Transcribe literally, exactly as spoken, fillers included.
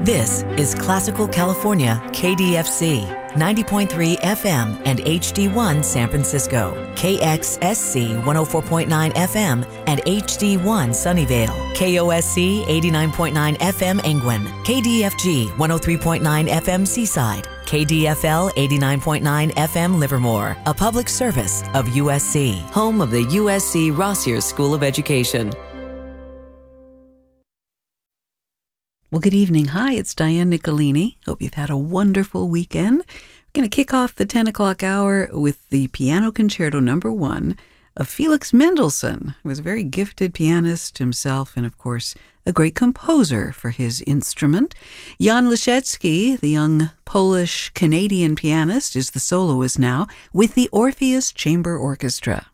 This is Classical California, K D F C, ninety point three F M and H D one San Francisco, K X S C one oh four point nine F M and H D one Sunnyvale, K O S C eighty-nine point nine F M Angwin, K D F G one oh three point nine F M Seaside, K D F L eighty-nine point nine F M Livermore, a public service of U S C, home of the U S C Rossier School of Education. Well, good evening. Hi, it's Diane Nicolini. Hope you've had a wonderful weekend. We're going to kick off the ten o'clock hour with the Piano Concerto Number One of Felix Mendelssohn, who was a very gifted pianist himself and, of course, a great composer for his instrument. Jan Leszecki, the young Polish-Canadian pianist, is the soloist now with the Orpheus Chamber Orchestra.